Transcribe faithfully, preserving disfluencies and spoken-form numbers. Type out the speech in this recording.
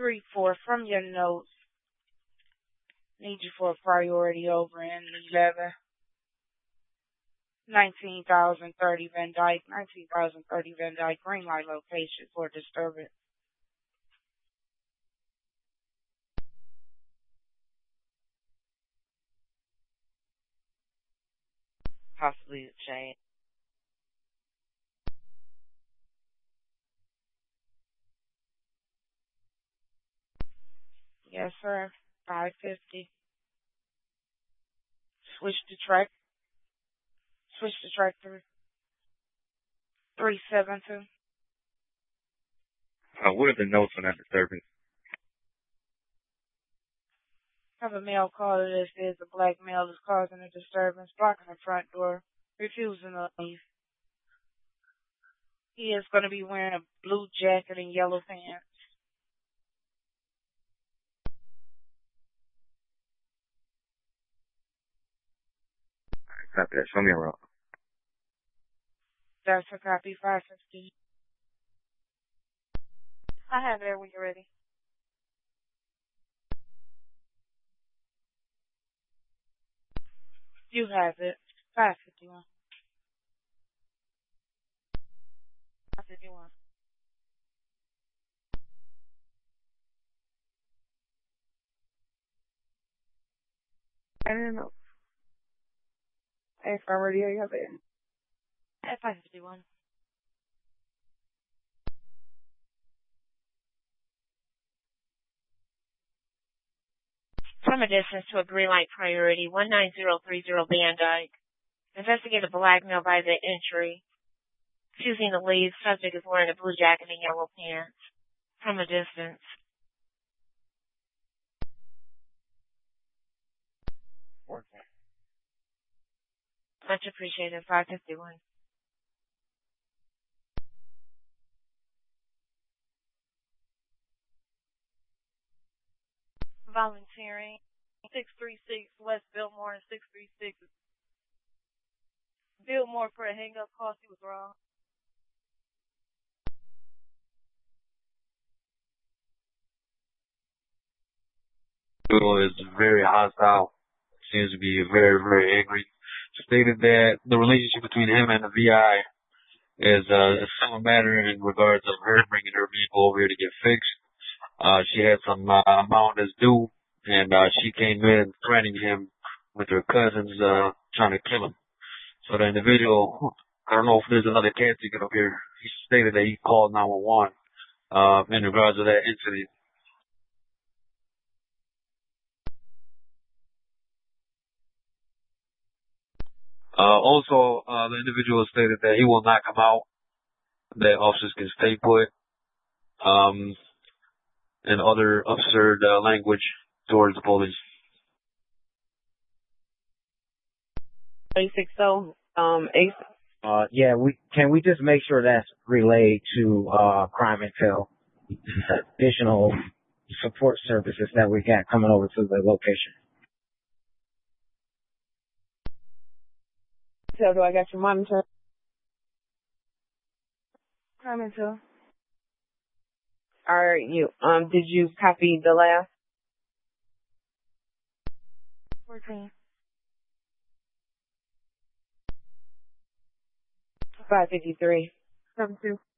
three four from your notes. Need you for a priority over in eleven. nineteen thousand thirty Van Dyke. nineteen thousand thirty Van Dyke. Green light location for disturbance. Possibly a chain. Yes, sir. five fifty. Switch to track. Switch to track three. three seven two. Uh, what are the notes on that disturbance? Have a male caller that says a black male is causing a disturbance, blocking the front door, refusing to leave. He is going to be wearing a blue jacket and yellow pants. Copy that. Show me around. That's a copy. five fifty. I have it there when you're ready. You have it. five fifty-one. five fifty-one. I didn't know. If I'm ready, you have it. At five fifty-one. From a distance to a green light priority, one nine zero three zero Van Dyke. Investigate a black male by the entry. Choosing to leave, subject is wearing a blue jacket and yellow pants. From a distance. Much appreciated. five fifty-one. Volunteering. six three six West Biltmore and six three six Biltmore for a hang-up call. She was wrong. Is very hostile. Seems to be very, very angry. Stated that the relationship between him and the V I is uh, a similar matter in regards of her bringing her vehicle over here to get fixed. Uh, she had some uh, amount that's due, and uh, she came in threatening him with her cousins uh, trying to kill him. So the individual, I don't know if there's another cat ticket up here. He stated that he called nine one one uh, in regards to that incident. Uh, also, uh, the individual stated that he will not come out, that officers can stay put, um, and other absurd uh, language towards the police. eight six zero, um, Ace. Uh, yeah, we can we just make sure that's relayed to uh, crime intel, additional support services that we got coming over to the location. So do I got your monitor? Crime intel. All right, you, um, did you copy the last? fourteen. five fifty-three. seven two.